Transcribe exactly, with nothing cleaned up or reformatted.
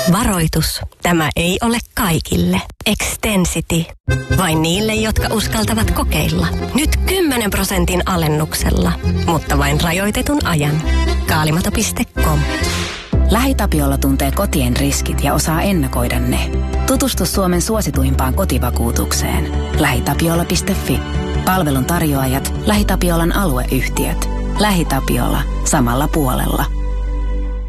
Varoitus. Tämä ei ole kaikille. Extensity. Vain niille, jotka uskaltavat kokeilla. Nyt kymmenen prosentin alennuksella. Mutta vain rajoitetun ajan. Kaalimato piste com. LähiTapiola tuntee kotien riskit ja osaa ennakoida ne. Tutustu Suomen suosituimpaan kotivakuutukseen. lähitapiola piste fi. Palvelun tarjoajat LähiTapiolan alueyhtiöt. LähiTapiola. Samalla puolella.